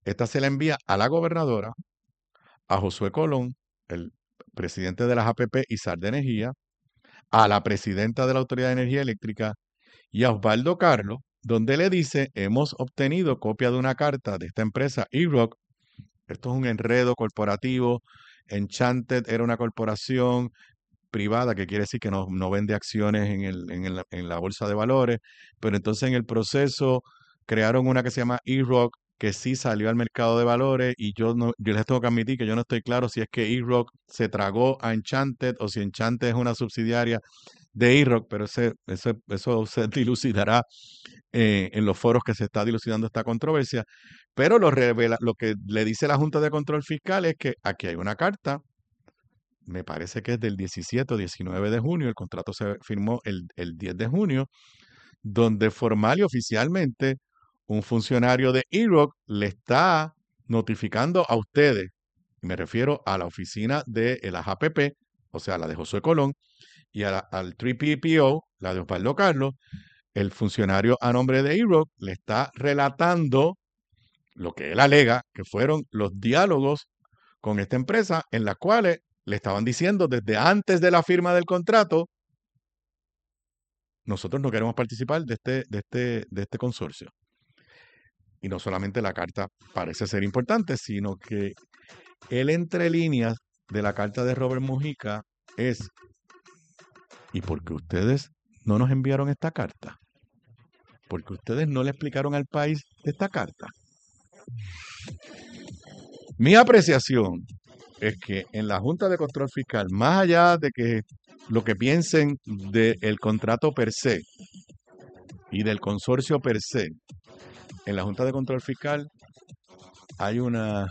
esta se la envía a la gobernadora, a Josué Colón, el presidente de las APP y SAR de Energía, a la presidenta de la Autoridad de Energía Eléctrica y a Osvaldo Carlos, donde le dice: hemos obtenido copia de una carta de esta empresa E-Rock. Esto es un enredo corporativo. Enchanted era una corporación privada, que quiere decir que no vende acciones en la bolsa de valores, pero entonces en el proceso crearon una que se llama E-Rock, que sí salió al mercado de valores, y yo les tengo que admitir que yo no estoy claro si es que E-Rock se tragó a Enchanted o si Enchanted es una subsidiaria de E-Rock, pero eso se dilucidará en los foros que se está dilucidando esta controversia. Pero lo que le dice la Junta de Control Fiscal es que aquí hay una carta, me parece que es del 17 o 19 de junio, el contrato se firmó el 10 de junio, donde formal y oficialmente un funcionario de E-Rock le está notificando a ustedes, me refiero a la oficina de las APP, o sea, la de Josué Colón, y al 3PPO, la de Osvaldo Carlos. El funcionario a nombre de E-Rock le está relatando lo que él alega que fueron los diálogos con esta empresa, en las cuales le estaban diciendo desde antes de la firma del contrato: nosotros no queremos participar de este consorcio. Y no solamente la carta parece ser importante, sino que el entre líneas de la carta de Robert Mujica es: ¿y por qué ustedes no nos enviaron esta carta? ¿Por qué ustedes no le explicaron al país de esta carta? Mi apreciación es que en la Junta de Control Fiscal, más allá de que lo que piensen del contrato per se y del consorcio per se, en la Junta de Control Fiscal hay una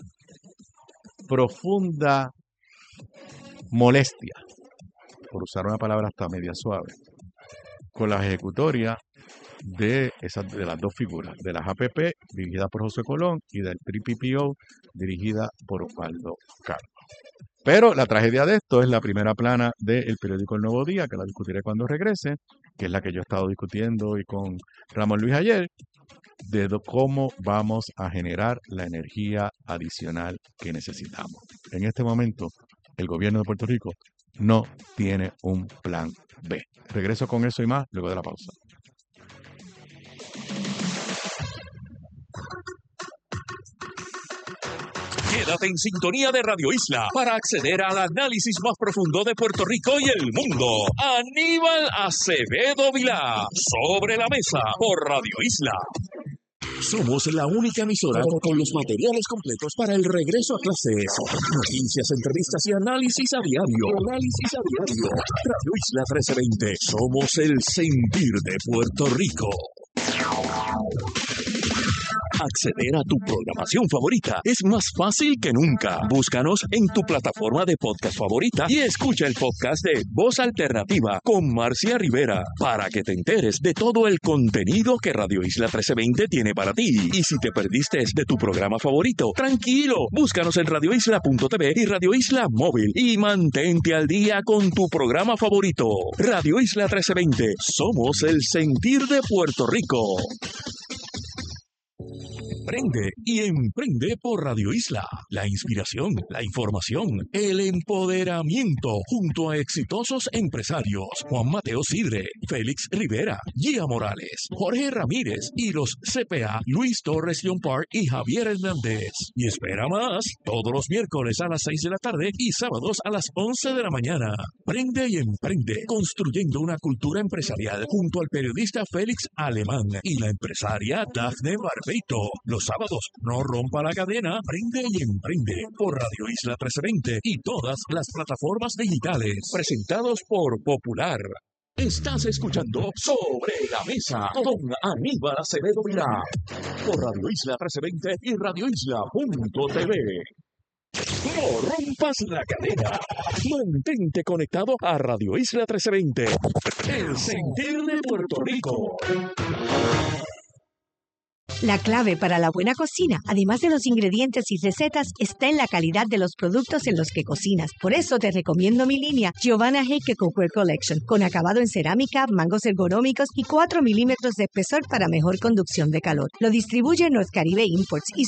profunda molestia, por usar una palabra hasta media suave, con la ejecutoria de las dos figuras, de las APP dirigida por José Colón y del 3PPO dirigida por Osvaldo Carlos. Pero la tragedia de esto es la primera plana del periódico El Nuevo Día, que la discutiré cuando regrese, que es la que yo he estado discutiendo hoy con Ramón Luis ayer, de cómo vamos a generar la energía adicional que necesitamos. En este momento, el gobierno de Puerto Rico no tiene un plan B. Regreso con eso y más luego de la pausa. Quédate en sintonía de Radio Isla para acceder al análisis más profundo de Puerto Rico y el mundo. Aníbal Acevedo Vilá, Sobre la Mesa, por Radio Isla. Somos la única emisora con los materiales completos para el regreso a clases. Noticias, entrevistas y análisis a diario. Radio Isla 1320. Somos el sentir de Puerto Rico. Acceder a tu programación favorita es más fácil que nunca. Búscanos en tu plataforma de podcast favorita y escucha el podcast de Voz Alternativa con Marcia Rivera para que te enteres de todo el contenido que Radio Isla 1320 tiene para ti. Y si te perdiste de tu programa favorito, tranquilo, búscanos en radioisla.tv y Radio Isla Móvil y mantente al día con tu programa favorito. Radio Isla 1320, somos el sentir de Puerto Rico. Prende y emprende por Radio Isla. La inspiración, la información, el empoderamiento junto a exitosos empresarios Juan Mateo Sidre, Félix Rivera, Gia Morales, Jorge Ramírez y los CPA Luis Torres John Park y Javier Hernández. Y espera más, todos los miércoles a las 6 de la tarde y sábados a las 11 de la mañana. Prende y emprende, construyendo una cultura empresarial junto al periodista Félix Alemán y la empresaria Dafne Barbeito. Los sábados, no rompa la cadena, prende y emprende por Radio Isla 1320 y todas las plataformas digitales, presentados por Popular. Estás escuchando Sobre la Mesa con Aníbal Acevedo Vilá por Radio Isla 1320 y radioisla.tv. No rompas la cadena. Mantente conectado a Radio Isla 1320, el sentir de Puerto Rico. La clave para la buena cocina, además de los ingredientes y recetas, está en la calidad de los productos en los que cocinas. Por eso te recomiendo mi línea Giovanna Heike Cookware Collection, con acabado en cerámica, mangos ergonómicos y 4 milímetros de espesor para mejor conducción de calor. Lo distribuye North Caribe Imports y